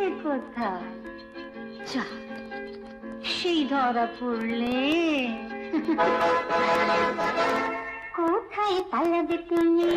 কোথায়? যা, সেই ধরা পড়লে কোথায় পালাবে তুমি?